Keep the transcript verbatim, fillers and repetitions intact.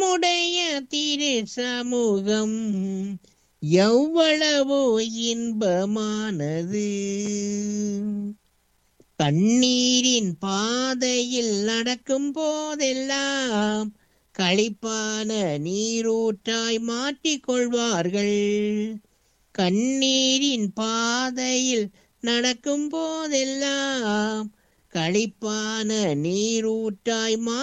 உம்முடைய திரு சமூகம் எவ்வளவோ இன்பமானது. கண்ணீரின் பாதையில் நடக்கும் போதெல்லாம் களிப்பான நீரூற்றாய் மாற்றிக்கொள்வார்கள். கண்ணீரின் பாதையில் நடக்கும் போதெல்லாம் களிப்பான நீரூற்றாய்